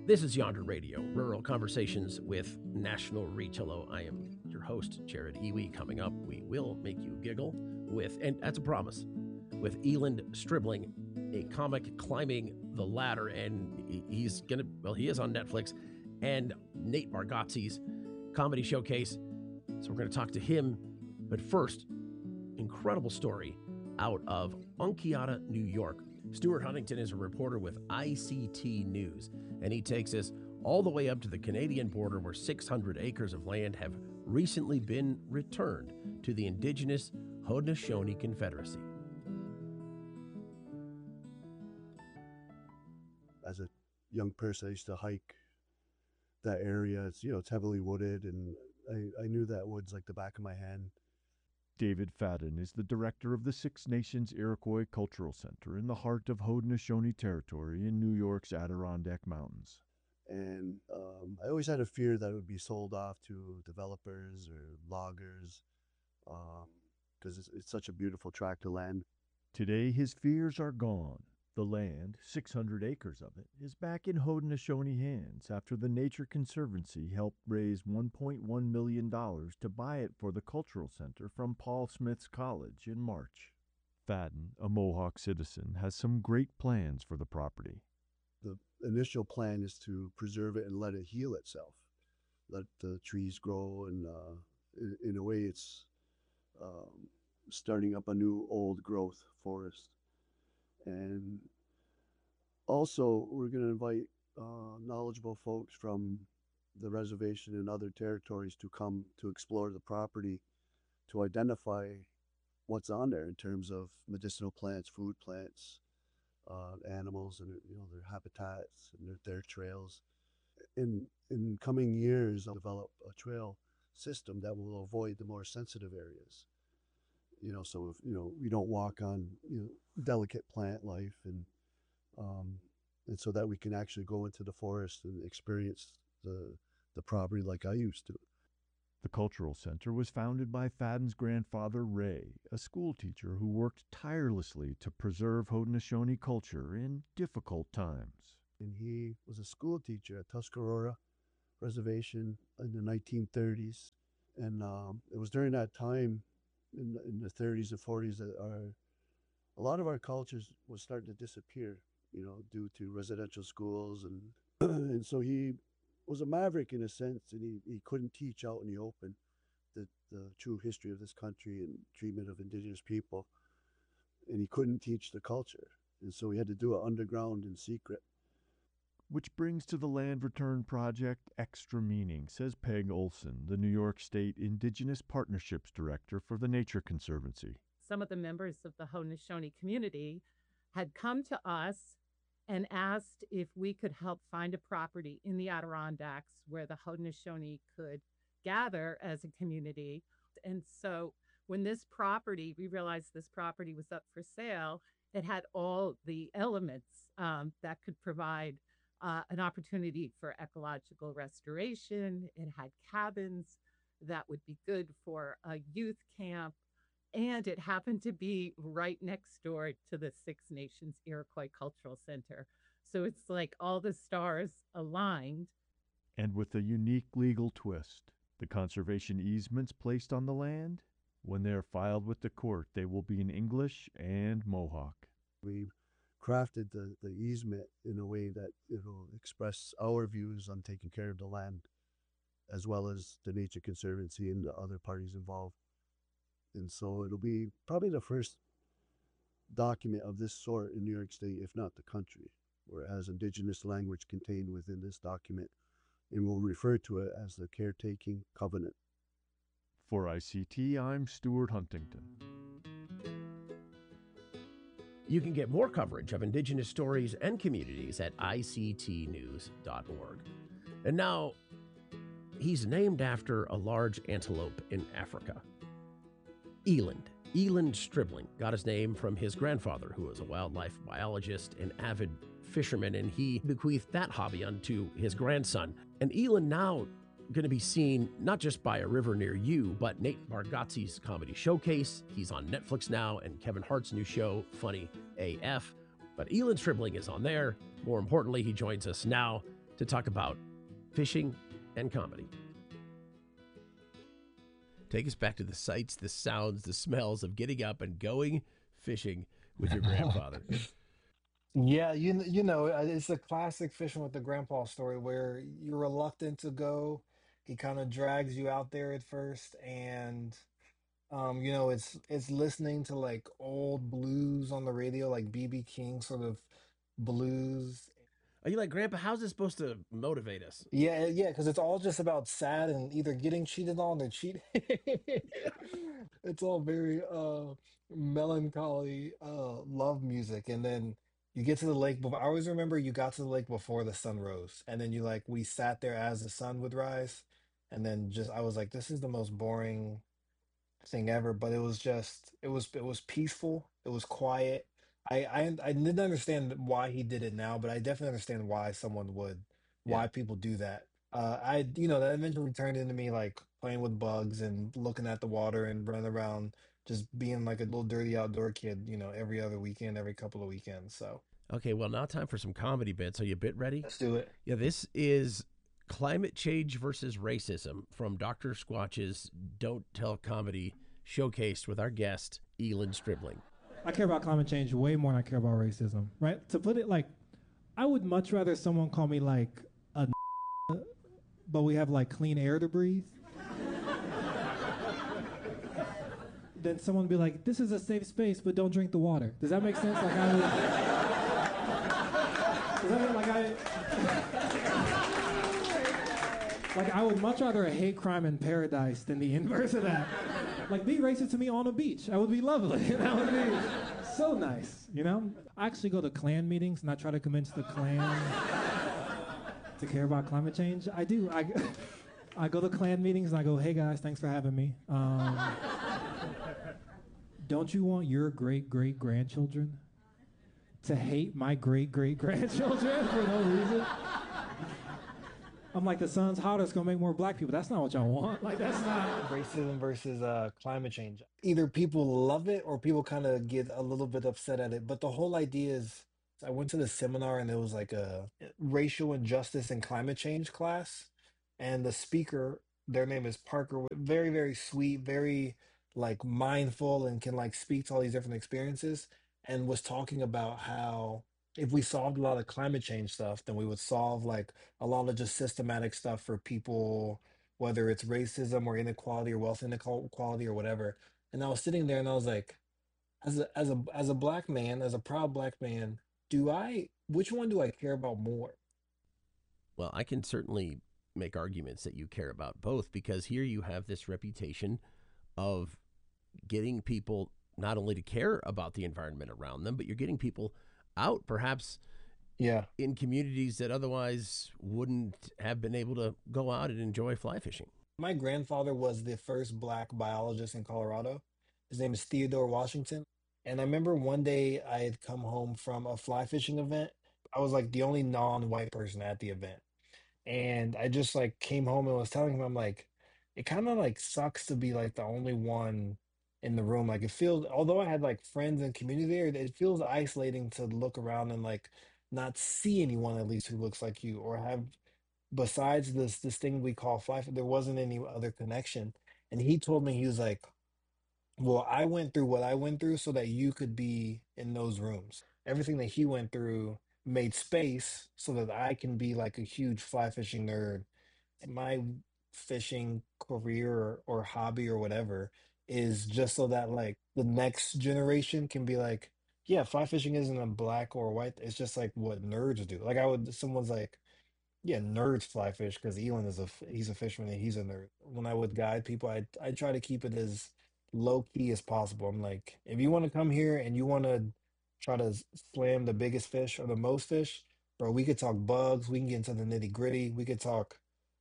This is Yonder Radio, Rural Conversations with National Reach. Hello, I am your host, Jared Iwi. Coming up, we will make you giggle with, and that's a promise, with Elend Stribling, a comic climbing the ladder, and he is on Netflix, and Nate Bargatze's comedy showcase. So we're going to talk to him. But first, incredible story out of Unkiata, New York. Stuart Huntington is a reporter with ICT News, and he takes us all the way up to the Canadian border where 600 acres of land have recently been returned to the indigenous Haudenosaunee Confederacy. As a young person, I used to hike that area. It's heavily wooded, and I knew that woods like the back of my hand. David Fadden is the director of the Six Nations Iroquois Cultural Center in the heart of Haudenosaunee territory in New York's Adirondack Mountains. And I always had a fear that it would be sold off to developers or loggers because it's such a beautiful tract of land. Today, his fears are gone. The land, 600 acres of it, is back in Haudenosaunee hands after the Nature Conservancy helped raise $1.1 million to buy it for the Cultural Center from Paul Smith's College in March. Fadden, a Mohawk citizen, has some great plans for the property. The initial plan is to preserve it and let it heal itself. Let the trees grow, and in a way it's starting up a new old growth forest. And also, we're going to invite knowledgeable folks from the reservation and other territories to come to explore the property, to identify what's on there in terms of medicinal plants, food plants, animals, and their habitats and their trails. In coming years, I'll develop a trail system that will avoid the more sensitive areas. So if we don't walk on delicate plant life, and so that we can actually go into the forest and experience the property like I used to. The Cultural Center was founded by Fadden's grandfather, Ray, a school teacher who worked tirelessly to preserve Haudenosaunee culture in difficult times. And he was a school teacher at Tuscarora Reservation in the 1930s. And it was during that time, in the 30s and 40s, that a lot of our cultures was starting to disappear, due to residential schools. And so he was a maverick in a sense, and he couldn't teach out in the open the true history of this country and treatment of indigenous people. And he couldn't teach the culture. And so he had to do it underground in secret. Which brings to the Land Return Project extra meaning, says Peg Olson, the New York State Indigenous Partnerships Director for the Nature Conservancy. Some of the members of the Haudenosaunee community had come to us and asked if we could help find a property in the Adirondacks where the Haudenosaunee could gather as a community. And so when we realized this property was up for sale, it had all the elements that could provide an opportunity for ecological restoration. It had cabins that would be good for a youth camp. And it happened to be right next door to the Six Nations Iroquois Cultural Center. So it's like all the stars aligned. And with a unique legal twist, the conservation easements placed on the land, when they're filed with the court, they will be in English and Mohawk. We crafted the easement in a way that it'll express our views on taking care of the land, as well as the Nature Conservancy and the other parties involved. And so it'll be probably the first document of this sort in New York State, if not the country, where it has indigenous language contained within this document, and we'll refer to it as the Caretaking Covenant. For ICT, I'm Stuart Huntington. You can get more coverage of Indigenous stories and communities at ictnews.org. And now, he's named after a large antelope in Africa. Elend Stribling got his name from his grandfather, who was a wildlife biologist and avid fisherman, and he bequeathed that hobby unto his grandson. And Elend now going to be seen not just by a river near you, but Nate Bargatze's comedy showcase. He's on Netflix now, and Kevin Hart's new show, Funny AF. But Elend Stribling is on there. More importantly, he joins us now to talk about fishing and comedy. Take us back to the sights, the sounds, the smells of getting up and going fishing with your grandfather. Yeah, you know, it's a classic fishing with the grandpa story where you're reluctant to go. He kind of drags you out there at first, and you know, it's listening to like old blues on the radio, like BB King sort of blues. Are you like, Grandpa, how's this supposed to motivate us? Yeah, yeah, because it's all just about sad and either getting cheated on or cheating. It's all very melancholy love music. And then you get to the lake. But I always remember you got to the lake before the sun rose. And then we sat there as the sun would rise. And then just I was like, this is the most boring thing ever, but it was just it was peaceful. It was quiet. I didn't understand why he did it now, but I definitely understand why someone would, Yeah. why people do that. That eventually turned into me like playing with bugs and looking at the water and running around, just being like a little dirty outdoor kid. Every other weekend, every couple of weekends. So Okay, well, now time for some comedy bits. Are you a bit ready? let's do it. Yeah, this is Climate Change versus Racism from Dr. Squatch's Don't Tell Comedy, showcased with our guest, Elin Stribling. I care about climate change way more than I care about racism, right? To put it like, I would much rather someone call me like a but we have like clean air to breathe than someone be like, this is a safe space, but don't drink the water. Does that make sense? Like I would, does that mean like I would much rather a hate crime in paradise than the inverse of that. Like, be racist to me on a beach. That would be lovely. That would be so nice, I actually go to Klan meetings and I try to convince the Klan to care about climate change. I do. I go to Klan meetings and I go, hey guys, thanks for having me. Don't you want your great-great-grandchildren to hate my great-great-grandchildren for no reason? I'm like, the sun's hotter, it's gonna make more black people. That's not what y'all want. Like, that's not. Racism versus climate change. Either people love it or people kind of get a little bit upset at it. But the whole idea is, I went to the seminar and there was like a racial injustice and climate change class, and the speaker, their name is Parker, very, very sweet, very like mindful, and can like speak to all these different experiences, and was talking about how if we solved a lot of climate change stuff, then we would solve like a lot of just systematic stuff for people, whether it's racism or inequality or wealth inequality or whatever. And I was sitting there and I was like, as a black man, as a proud black man, which one do I care about more? Well, I can certainly make arguments that you care about both, because here you have this reputation of getting people not only to care about the environment around them, but you're getting people out perhaps Yeah. in communities that otherwise wouldn't have been able to go out and enjoy fly fishing. My grandfather was the first black biologist in Colorado. His name is Theodore Washington. And I remember one day I had come home from a fly fishing event. I was like the only non-white person at the event. And I just like came home and was telling him, I'm like, it kind of like sucks to be like the only one in the room. Like it feels, although I had like friends and community there, it feels isolating to look around and like not see anyone at least who looks like you, or have, besides this thing we call fly, there wasn't any other connection. And he told me, he was like, well, I went through what I went through so that you could be in those rooms. Everything that he went through made space so that I can be like a huge fly fishing nerd. My fishing career or hobby or whatever is just so that like the next generation can be like, yeah, fly fishing isn't a black or white. It's just like what nerds do. Like someone's like, yeah, nerds fly fish because Elon he's a fisherman and he's a nerd. When I would guide people, I try to keep it as low key as possible. I'm like, if you want to come here and you want to try to slam the biggest fish or the most fish, bro, we could talk bugs. We can get into the nitty gritty. We could talk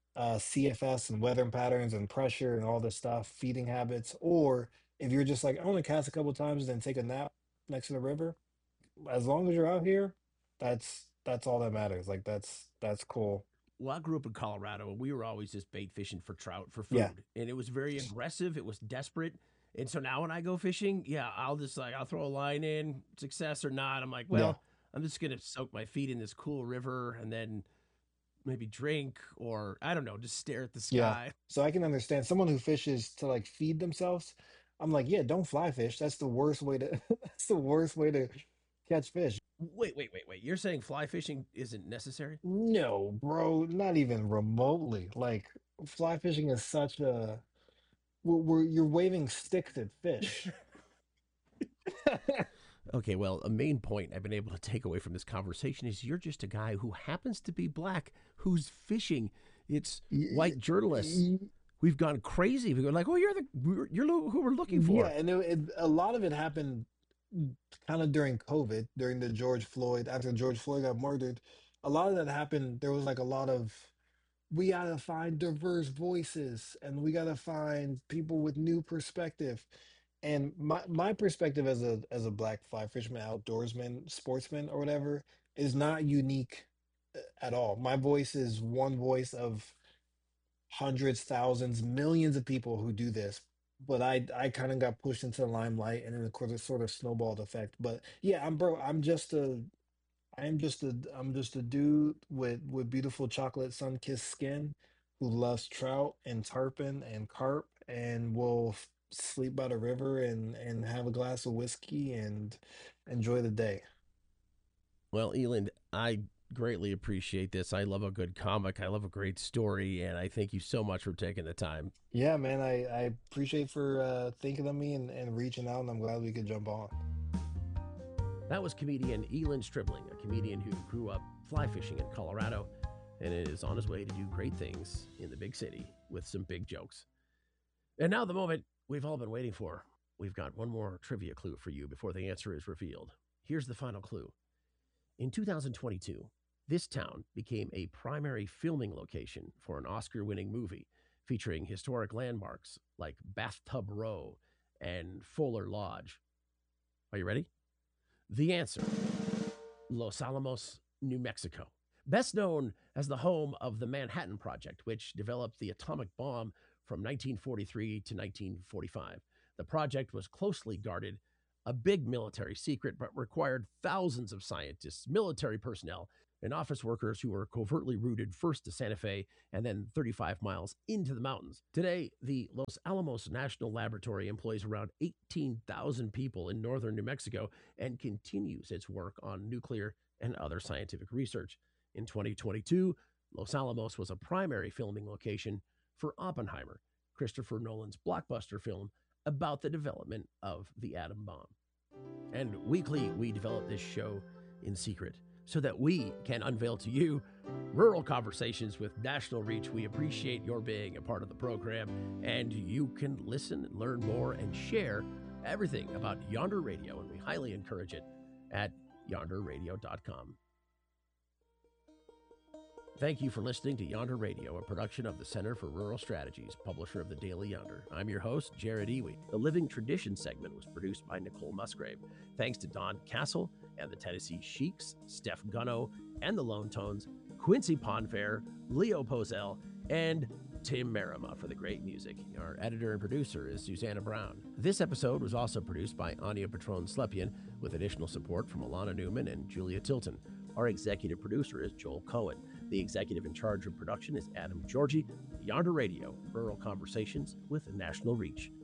CFS and weather patterns and pressure and all this stuff, feeding habits. Or if you're just like, I want to cast a couple times, then take a nap next to the river. As long as you're out here, that's all that matters. Like that's cool. Well, I grew up in Colorado, and we were always just bait fishing for trout for food. Yeah. And it was very aggressive. It was desperate. And so now when I go fishing, yeah, I'll throw a line in, success or not. I'm like, well, Yeah. I'm just going to soak my feet in this cool river and then maybe drink or, I don't know, just stare at the Yeah. sky. So I can understand someone who fishes to like feed themselves. I'm like, yeah, don't fly fish. That's the worst way to that's the worst way to catch fish. Wait. You're saying fly fishing isn't necessary? No, bro, not even remotely. Like fly fishing is such a you're waving sticks at fish. Okay, well, a main point I've been able to take away from this conversation is you're just a guy who happens to be black who's fishing. It's white journalists. We've gone crazy. We go like, oh, you're who we're looking for. Yeah, and a lot of it happened kind of during COVID, during the George Floyd, after George Floyd got murdered. A lot of that happened. There was like a lot of, we gotta find diverse voices and we gotta find people with new perspective. And my perspective as a black fly fisherman, outdoorsman, sportsman, or whatever, is not unique at all. My voice is one voice of hundreds, thousands, millions of people who do this. But I kind of got pushed into the limelight, and then of course it sort of snowballed effect. But yeah, I'm just a dude with beautiful chocolate sun-kissed skin who loves trout and tarpon and carp and will sleep by the river and have a glass of whiskey and enjoy the day. Well, Eland, I greatly appreciate this. I love a good comic. I love a great story, and I thank you so much for taking the time. Yeah, man, I appreciate for thinking of me and reaching out, and I'm glad we could jump on. That was comedian Eland Stribling, a comedian who grew up fly fishing in Colorado and is on his way to do great things in the big city with some big jokes. And now the moment we've all been waiting for. We've got one more trivia clue for you before the answer is revealed. Here's the final clue. In 2022, this town became a primary filming location for an Oscar-winning movie featuring historic landmarks like Bathtub Row and Fuller Lodge. Are you ready? The answer, Los Alamos, New Mexico. Best known as the home of the Manhattan Project, which developed the atomic bomb from 1943 to 1945. The project was closely guarded, a big military secret, but required thousands of scientists, military personnel, and office workers who were covertly routed first to Santa Fe and then 35 miles into the mountains. Today, the Los Alamos National Laboratory employs around 18,000 people in northern New Mexico and continues its work on nuclear and other scientific research. In 2022, Los Alamos was a primary filming location for Oppenheimer, Christopher Nolan's blockbuster film about the development of the atom bomb. And weekly, we develop this show in secret so that we can unveil to you rural conversations with national reach. We appreciate your being a part of the program, and you can listen, learn more, and share everything about Yonder Radio, and we highly encourage it at yonderradio.com. Thank you for listening to Yonder Radio, a production of the Center for Rural Strategies, publisher of the Daily Yonder. I'm your host, Jared Iwi. The Living Tradition segment was produced by Nicole Musgrave. Thanks to Don Castle and the Tennessee Sheiks, Steph Gunno and the Lone Tones, Quincy Ponfair, Leo Pozell, and Tim Merima for the great music. Our editor and producer is Susanna Brown. This episode was also produced by Anya Patron-Slepian with additional support from Alana Newman and Julia Tilton. Our executive producer is Joel Cohen. The executive in charge of production is Adam Georgie. Yonder Radio, rural conversations with national reach.